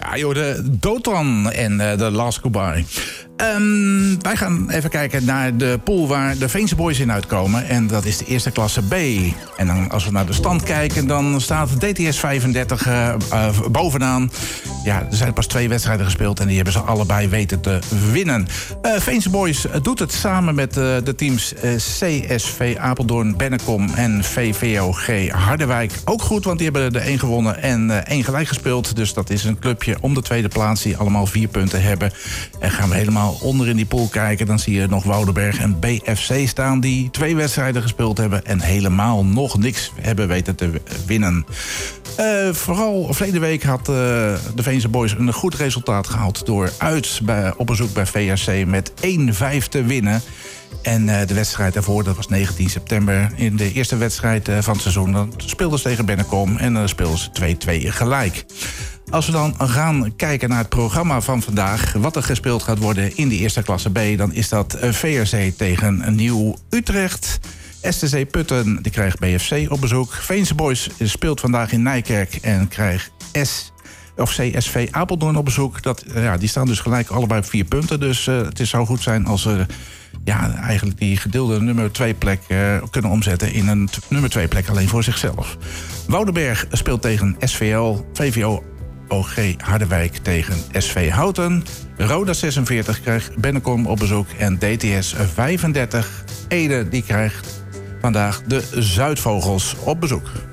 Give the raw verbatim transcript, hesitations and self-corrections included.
Ja, joh, de Dothan en uh, de Last Goodbye. Um, wij gaan even kijken naar de pool waar de Veense Boys in uitkomen. En dat is de eerste klasse B. En dan, als we naar de stand kijken, dan staat D T S vijfendertig uh, uh, bovenaan. Ja, er zijn pas twee wedstrijden gespeeld en die hebben ze allebei weten te winnen. Uh, Veense Boys doet het samen met uh, de teams uh, C S V Apeldoorn, Bennekom en V V O G Harderwijk. Ook goed, want die hebben er één gewonnen en uh, één gelijk gespeeld. Dus dat is een clubje om de tweede plaats die allemaal vier punten hebben. En gaan we helemaal onder in die pool kijken, dan zie je nog Woudenberg en B F C staan die twee wedstrijden gespeeld hebben en helemaal nog niks hebben weten te winnen. Uh, vooral verleden week had uh, de Veense Boys een goed resultaat gehaald door uit bij, op bezoek bij V R C met één vijf te winnen. En uh, de wedstrijd daarvoor, dat was negentien september, in de eerste wedstrijd uh, van het seizoen, dan speelden ze tegen Bennekom en dan uh, speelden ze twee twee gelijk. Als we dan gaan kijken naar het programma van vandaag, wat er gespeeld gaat worden in de eerste klasse B, dan is dat V R C tegen Nieuw Utrecht. S T C Putten die krijgt B F C op bezoek. Veense Boys speelt vandaag in Nijkerk en krijgt S of C S V Apeldoorn op bezoek. Dat, ja, die staan dus gelijk allebei op vier punten. Dus uh, het zou goed zijn als ze uh, ja, eigenlijk die gedeelde nummer twee plek uh, kunnen omzetten in een t- nummer twee plek alleen voor zichzelf. Woudenberg speelt tegen S V L, V V O O G Harderwijk tegen S V Houten. Roda zesenveertig krijgt Bennekom op bezoek. En D T S vijfendertig Ede die krijgt vandaag de Zuidvogels op bezoek.